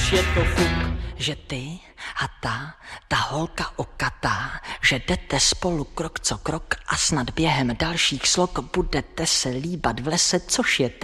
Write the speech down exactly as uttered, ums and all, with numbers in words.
už je to fuk, že ty a ta, ta holka okatá, že jdete spolu krok co krok a snad během dalších slok budete se líbat v lese, což je